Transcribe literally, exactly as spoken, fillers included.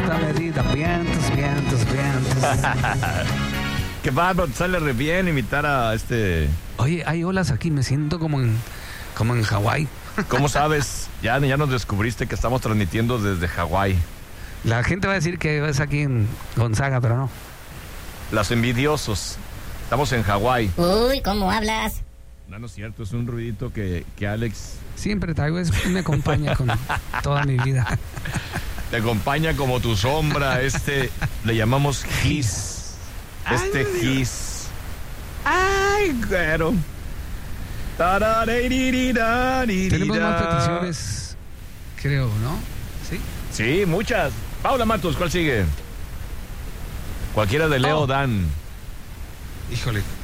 justa medida. Vientos, vientos, vientos. Qué bárbaro, sale re bien imitar a este... Oye, hay olas aquí, me siento como en, como en Hawái. ¿Cómo sabes? Ya, ya nos descubriste que estamos transmitiendo desde Hawái. La gente va a decir que es aquí en Gonzaga, pero no. Los envidiosos. Estamos en Hawái. Uy, ¿cómo hablas? No, no es cierto, es un ruidito que, que Alex... Siempre traigo, es, me acompaña con toda mi vida. Te acompaña como tu sombra, este... Le llamamos Gis. Este Ay, Gis. Ay, güero. Tenemos más peticiones, creo, ¿no? ¿Sí? Sí, muchas. Paula Matos, ¿cuál sigue? Cualquiera de Leo Oh. Dan. Híjole,